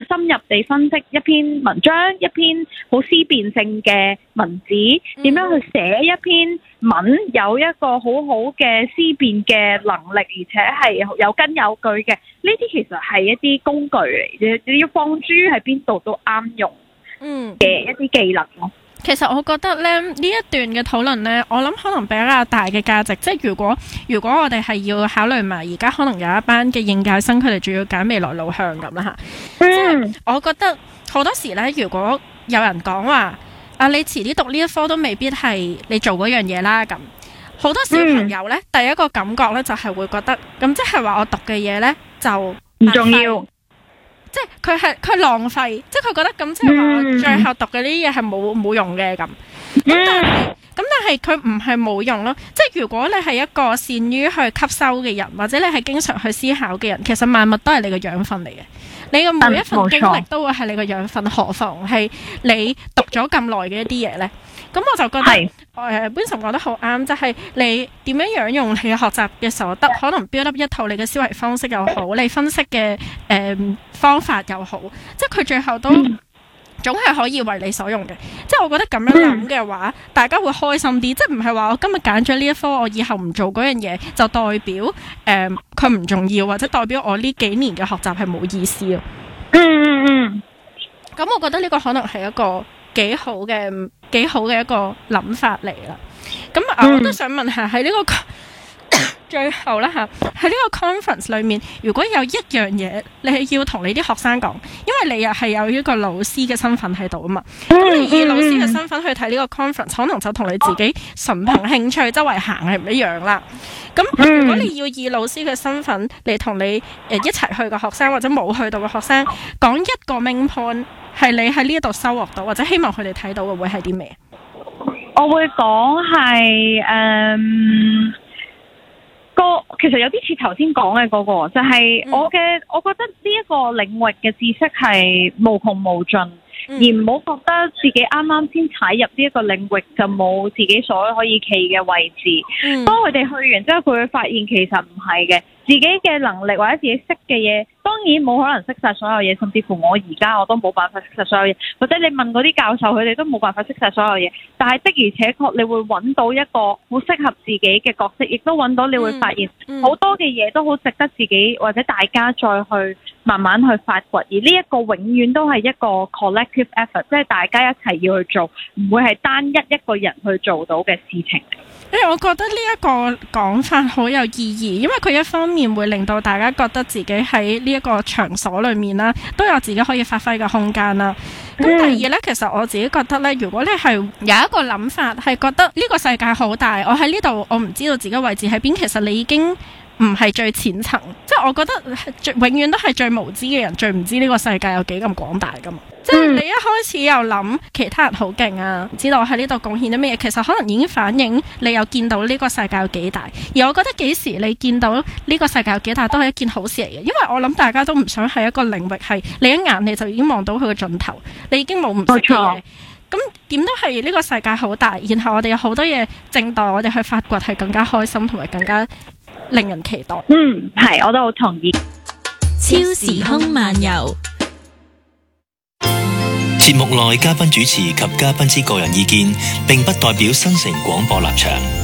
深入地分析一篇文章，一篇好思辨性嘅文字，點樣去寫一篇文，有一個好好嘅思辨嘅能力，而且係有根有據嘅。呢啲其實係一啲工具嚟嘅，你要放諸喺邊度都啱用嘅一啲技能咯。 其實我覺得咧，呢一段嘅討論咧，我諗可能比較大嘅價值，即係如果我哋係要考慮埋而家可能有一班嘅應屆生，佢哋仲要揀未來路向咁啦嚇。即係我覺得好多時咧，如果有人講話你遲啲讀呢一科都未必係你做嗰樣嘢啦，咁好多小朋友咧，第一個感覺咧就係會覺得，咁即係話我讀嘅嘢咧就唔重要。 即係佢浪費，即係佢覺得咁，即係話最後讀嘅呢啲嘢係冇用嘅咁。但係佢唔係冇用咯。即係如果你係一個善於去吸收嘅人，或者你係經常去思考嘅人，其實萬物都係你嘅養分嚟嘅。你嘅每一份經歷都會係你嘅養分，何況係你讀咗咁耐嘅一啲嘢呢？咁我就覺得Vincent 講得好啱，就係你點樣用你嘅學習嘅所得，可能 build up 一套你嘅思維方式又好，你分析嘅方法又好，即係佢最後都總係可以為你所用嘅。即係我覺得咁樣諗嘅話，大家會開心啲。即係唔係話我今日揀咗呢一科，我以後唔做嗰樣嘢，就代表佢唔重要，或者代表我呢幾年嘅學習係冇意思咯。咁我覺得呢個可能係一個幾好嘅一個諗法嚟啦。咁我都想問下喺呢個最後啦嚇，喺呢個 conference 裏面，如果有一樣嘢你係要同你啲學生講，因為你又係有一個老師嘅身份喺度啊嘛，咁你以老師嘅身份去睇呢個 conference，可能就同你自己純憑興趣周圍行係唔一樣啦。咁如果你要以老師嘅身份嚟同你一齊去嘅學生或者冇去到嘅學生講一個 main point，係你喺呢一度收穫到或者希望佢哋睇到嘅會係啲咩？ 我會講係其實有啲似頭先講嘅嗰個，就係我覺得呢一個領域嘅知識係無窮無盡，而唔好覺得自己啱啱先踩入呢一個領域就冇自己所可以企嘅位置。當佢哋去完之後，佢會發現其實唔係嘅，自己嘅能力或者自己識嘅嘢，當然冇可能識晒所有嘢，甚至乎我而家我都冇辦法識晒所有嘢，或者你問嗰啲教授，佢哋都冇辦法識晒所有嘢。但係的而且確，你會揾到一個好適合自己嘅角色，亦都揾到你會發現好多嘅嘢都好值得自己或者大家再去慢慢去發掘。而呢一個永遠都係一個 collective effort， 即係大家一齊要去做，唔會係單一個人去做到嘅事情。 我覺得呢一個講法好有意義，因為佢一方面會令到大家覺得自己喺呢一個場所裏面啦，都有自己可以發揮嘅空間啦。咁第二呢，其實我自己覺得呢，如果你係有一個諗法，係覺得呢個世界好大，我喺呢度我唔知道自己位置喺邊，其實你已經唔係最淺層，即係我覺得永遠都係最無知嘅人，最唔知呢個世界有幾咁廣大噶嘛。即係你一開始又諗其他人好勁啊，知道我喺呢度貢獻啲咩嘢，其實可能已經反映你有見到呢個世界有幾大。而我覺得幾時你見到呢個世界有幾大都係一件好事嚟嘅，因為我諗大家都唔想喺一個領域係你一眼你就已經望到佢嘅盡頭，你已經冇唔識嘅嘢。咁點都係呢個世界好大，然後我哋有好多嘢正待我哋去發掘，係更加開心同埋更加令人期待。 係，我都好同意。 超時空漫遊節目內嘉賓主持及嘉賓之個人意見，並不代表新城廣播立場。